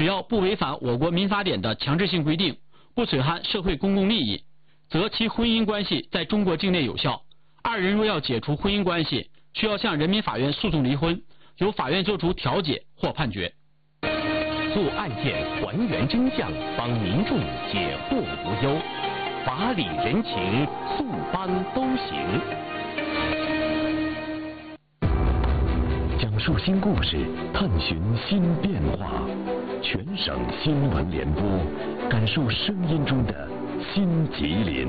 只要不违反我国民法典的强制性规定，不损害社会公共利益，则其婚姻关系在中国境内有效。二人若要解除婚姻关系，需要向人民法院诉讼离婚，由法院作出调解或判决。 诉案件，还原真相，帮民众解惑无忧，法理人情，诉帮都行。讲述新故事，探寻新变化，全省新闻联播，感受声音中的新吉林。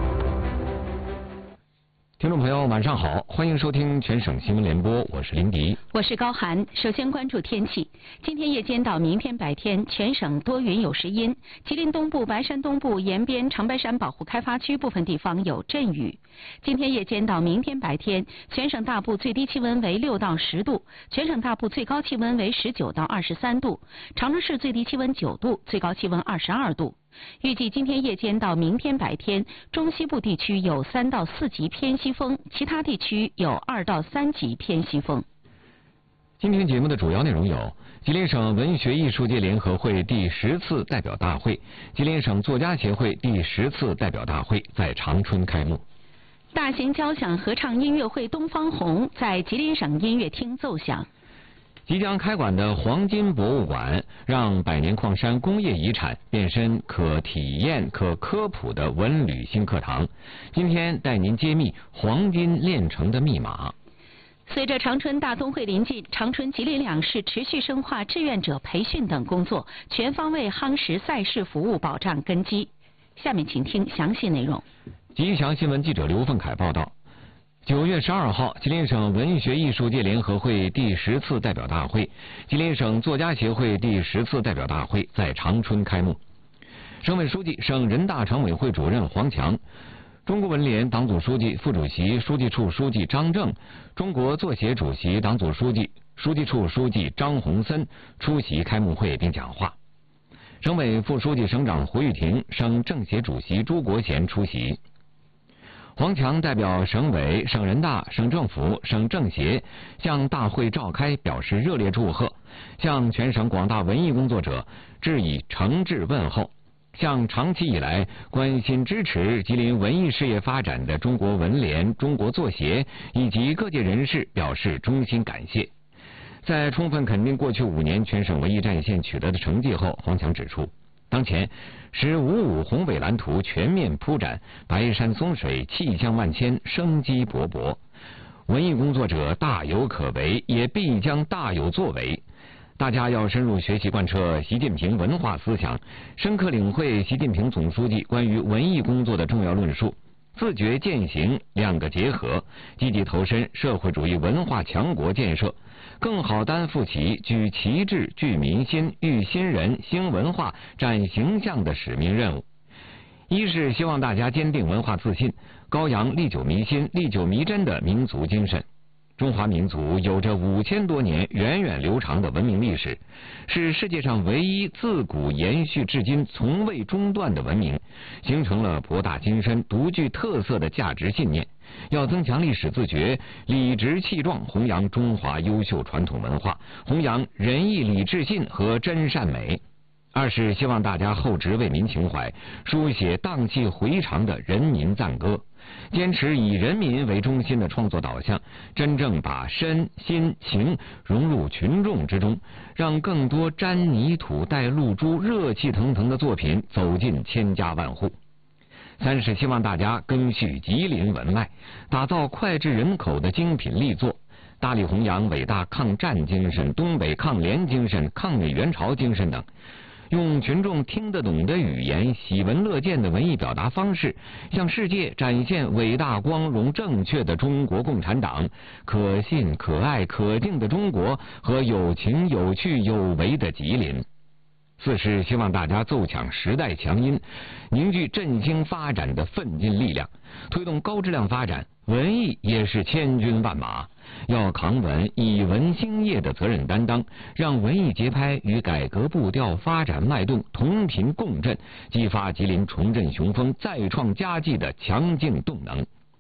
听众朋友，晚上好，欢迎收听全省新闻联播，我是林迪， 我是高涵。首先关注天气，今天夜间到明天白天，全省多云有时阴，吉林东部、白山东部沿边长白山保护开发区部分地方有阵雨。今天夜间到明天白天，全省大部最低气温为6到10度，全省大部最高气温为19到23度，长春市最低气温9度，最高气温22度。预计今天夜间到明天白天，中西部地区有3到4级偏西风，其他地区有2到3级偏西风。 今天节目的主要内容有：吉林省文学艺术界联合会第10次代表大会、吉林省作家协会第10次代表大会在长春开幕； 大型交响合唱音乐会《东方红》在吉林省音乐厅奏响。即将开馆的黄金博物馆，让百年矿山工业遗产变身可体验、可科普的文旅新课堂。今天带您揭秘黄金炼成的密码。随着长春大冬会临近，长春、吉林两市持续深化志愿者培训等工作，全方位夯实赛事服务保障根基。下面请听详细内容。吉祥新闻记者刘凤凯报道。9月12号，吉林省文学艺术界联合会第10次代表大会、吉林省作家协会第10次代表大会在长春开幕。省委书记、省人大常委会主任黄强，中国文联党组书记、副主席、书记处书记张正，中国作协主席、党组书记、书记处书记张洪森出席开幕会并讲话。省委副书记、省长胡玉婷，省政协主席朱国贤出席。黄强代表省委、省人大、省政府、省政协向大会召开表示热烈祝贺，向全省广大文艺工作者致以诚挚问候，向长期以来关心支持吉林文艺事业发展的中国文联、中国作协以及各界人士表示衷心感谢。在充分肯定过去5年全省文艺战线取得的成绩后，黄强指出，当前使5.5宏伟蓝图全面铺展，白山松水，气象万千，生机勃勃。文艺工作者大有可为，也必将大有作为。大家要深入学习贯彻习近平文化思想，深刻领会习近平总书记关于文艺工作的重要论述，自觉践行2个结合，积极投身社会主义文化强国建设，更好担负起举旗帜、聚民心、育新人、兴文化、展形象的使命任务。一是希望大家坚定文化自信，高扬历久弥新、历久弥真的民族精神。中华民族有着5000多年源远流长的文明历史，是世界上唯一自古延续至今从未中断的文明，形成了博大精深、独具特色的价值信念。要增强历史自觉，理直气壮弘扬中华优秀传统文化，弘扬仁义礼智信和真善美。二是希望大家厚植为民情怀，书写荡气回肠的人民赞歌，坚持以人民为中心的创作导向，真正把身心情融入群众之中，让更多沾泥土带露珠、热气腾腾的作品走进千家万户。三是希望大家赓续吉林文脉，打造脍炙人口的精品力作，大力弘扬伟大抗战精神、东北抗联精神、抗美援朝精神等，用群众听得懂的语言、喜闻乐见的文艺表达方式，向世界展现伟大、光荣、正确的中国共产党、可信、可爱、可敬的中国和有情、有趣、有为的吉林。四是希望大家奏抢时代强音，凝聚振兴发展的奋进力量，推动高质量发展。文艺也是千军万马，要扛稳以文兴业的责任担当，让文艺节拍与改革步调、发展脉动同频共振，激发吉林重振雄风、再创佳绩的强劲动能。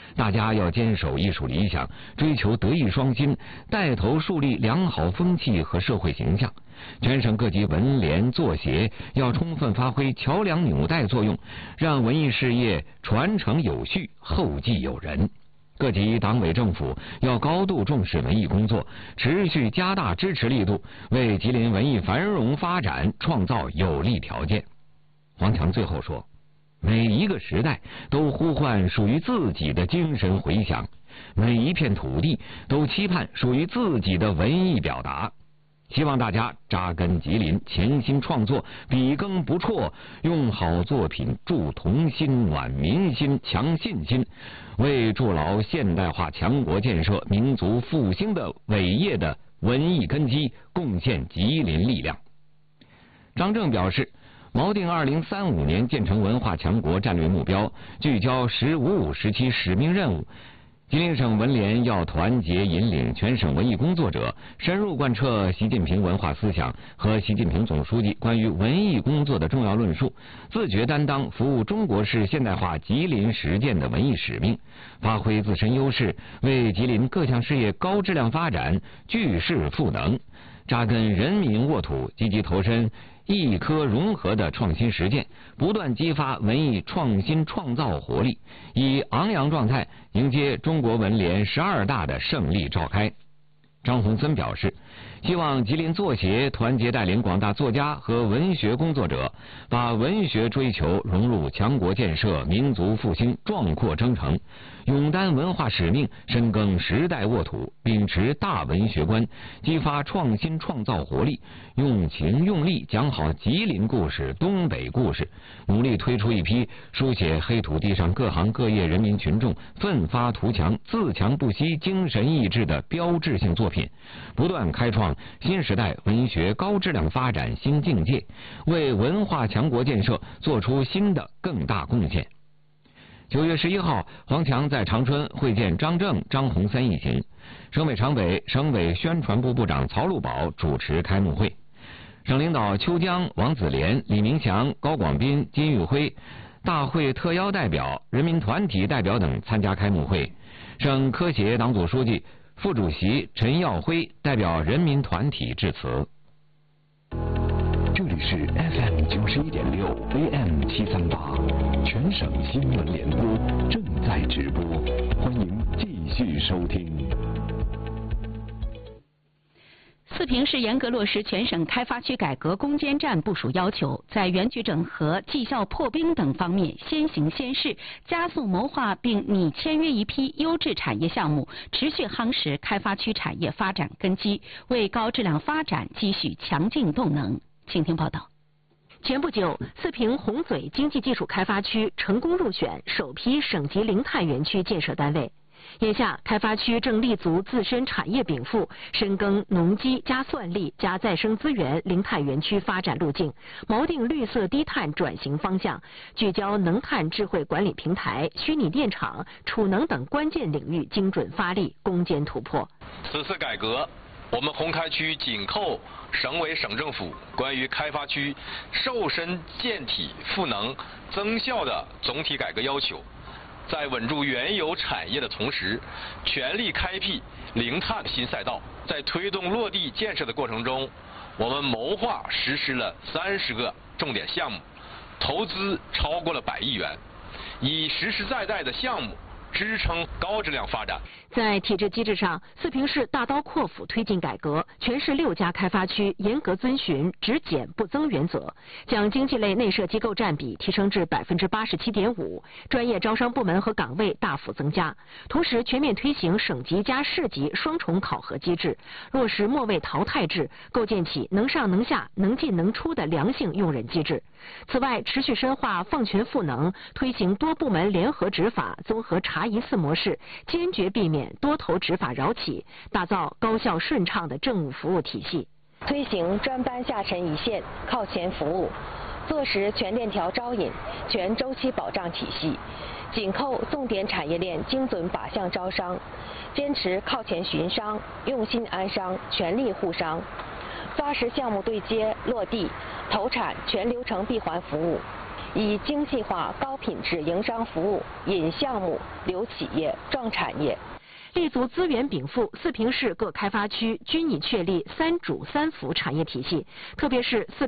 大家要坚守艺术理想，追求德艺双馨，带头树立良好风气和社会形象。全省各级文联作协要充分发挥桥梁纽带作用，让文艺事业传承有序，后继有人。各级党委政府要高度重视文艺工作，持续加大支持力度，为吉林文艺繁荣发展创造有利条件。黄强最后说，每一个时代都呼唤属于自己的精神回响，每一片土地都期盼属于自己的文艺表达。希望大家扎根吉林，潜心创作，笔耕不辍，用好作品助同心、暖民心、强信心，为筑牢现代化强国建设、民族复兴的伟业的文艺根基贡献吉林力量。张正表示，锚定2035年建成文化强国战略目标，聚焦“15·5”时期使命任务。吉林省文联要团结引领全省文艺工作者，深入贯彻习近平文化思想和习近平总书记关于文艺工作的重要论述，自觉担当服务中国式现代化吉林实践的文艺使命，发挥自身优势，为吉林各项事业高质量发展聚势赋能，扎根人民沃土，积极投身艺科融合的创新实践，不断激发文艺创新创造活力，以昂扬状态迎接中国文联12大的胜利召开。张宏森表示，希望吉林作协团结带领广大作家和文学工作者，把文学追求融入强国建设、民族复兴壮阔征程，勇担文化使命，深耕时代沃土，秉持大文学观，激发创新创造活力，用情用力讲好吉林故事、东北故事，努力推出一批书写黑土地上各行各业人民群众奋发图强、自强不息精神意志的标志性作品，不断开创新时代文学高质量发展新境界，为文化强国建设做出新的更大贡献。9月11号，黄强在长春会见张正、张宏森一行，省委常委、省委宣传部部长曹路宝主持开幕会，省领导邱江、王子廉、李明祥、高广斌、金玉辉、大会特邀代表、人民团体代表等参加开幕会，省科协党组书记、副主席陈耀辉代表人民团体致辞。 这里是 FM 91.6 AM 738，全省新闻联播正在直播，欢迎继续收听。 四平市严格落实全省开发区改革攻坚战部署要求，在园区整合、绩效破冰等方面先行先试，加速谋划并拟签约一批优质产业项目，持续夯实开发区产业发展根基，为高质量发展积蓄强劲动能。请听报道。前不久，四平红嘴经济技术开发区成功入选首批省级零碳园区建设单位。眼下，开发区正立足自身产业禀赋，深耕农机加算力加再生资源零碳园区发展路径，锚定绿色低碳转型方向，聚焦能碳智慧管理平台、虚拟电厂、储能等关键领域精准发力，攻坚突破。 此次改革，我们红开区紧扣省委省政府关于开发区瘦身健体赋能增效的总体改革要求，在稳住原有产业的同时，全力开辟零碳新赛道。在推动落地建设的过程中，我们谋划实施了30个重点项目，投资超过了100亿元，以实实在在的项目支撑高质量发展。 在体制机制上，四平市大刀阔斧推进改革，全市6家开发区严格遵循只减不增原则，将经济类内设机构占比提升至87.5%，专业招商部门和岗位大幅增加。同时，全面推行省级加市级双重考核机制，落实末位淘汰制，构建起能上能下、能进能出的良性用人机制。此外，持续深化放权赋能，推行多部门联合执法、综合查疑4模式，坚决避免多头执法扰起，打造高效顺畅的政务服务体系。 推行专班下沉一线、靠前服务，落实全链条招引、全周期保障体系，紧扣重点产业链精准靶向招商，坚持靠前寻商、用心安商、全力护商，抓实项目对接落地、投产全流程闭环服务， 以精细化高品质营商服务引项目、留企业、壮产业。 立足资源禀赋，四平市各开发区均已确立3主3辅产业体系，特别是